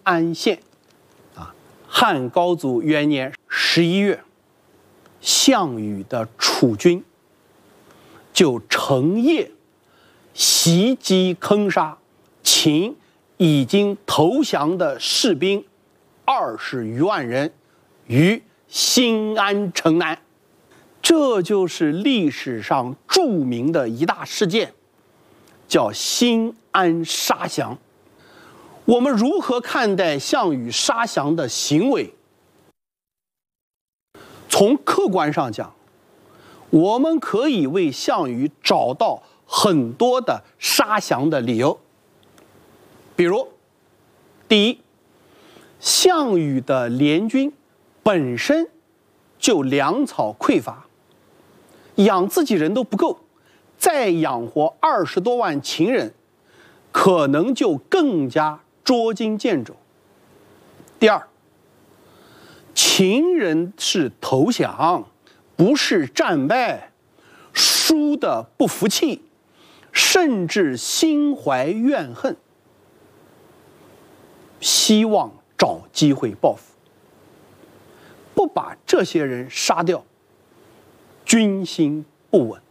安县。汉高祖元年11月，项羽的楚军就乘夜袭击坑杀秦已经投降的士兵20余万人于新安城南。这就是历史上著名的一大事件，叫新安杀降。我们如何看待项羽杀降的行为？从客观上讲，我们可以为项羽找到很多的杀降的理由。比如，第一，项羽的联军本身就粮草匮乏，养自己人都不够，再养活20多万秦人，可能就更加捉襟见肘。第二，秦人是投降，不是战败，输得不服气，甚至心怀怨恨，希望找机会报复。不把这些人杀掉，军心不稳。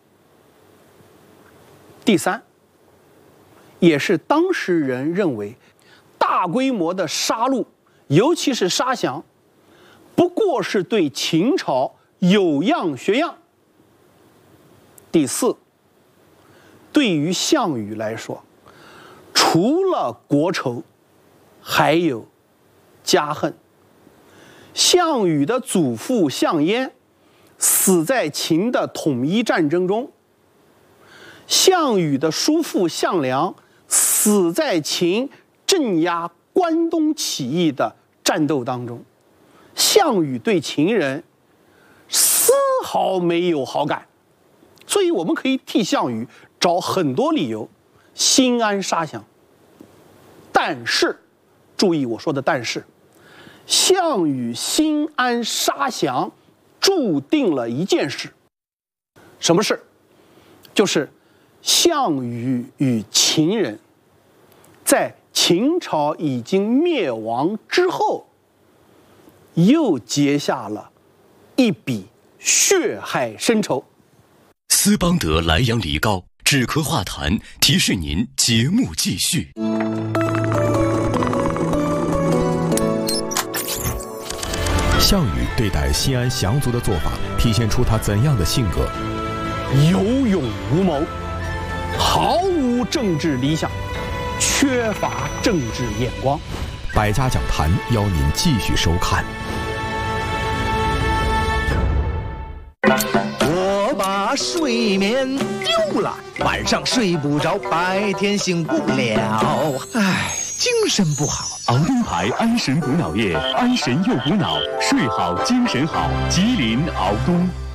第三，也是当时人认为大规模的杀戮，尤其是杀降，不过是对秦朝有样学样。第四，对于项羽来说，除了国仇，还有家恨。项羽的祖父项燕死在秦的统一战争中，项羽的叔父项梁死在秦镇压关东起义的战斗当中。项羽对秦人丝毫没有好感，所以我们可以替项羽找很多理由新安杀降。但是，注意我说的但是，项羽新安杀降注定了一件事。什么事？就是项羽与秦人在秦朝已经灭亡之后，又结下了一笔血海深仇。 斯邦德莱阳梨膏止咳化痰，提示您节目继续。 项羽对待新安降卒的做法，体现出他怎样的性格？ 有勇无谋，毫无政治理想，缺乏政治眼光。 百家讲坛邀您继续收看。 我把睡眠丢了，晚上睡不着，白天醒不了，唉，精神不好。 熬灯牌安神补脑液，安神又补脑，睡好精神好。吉林熬东。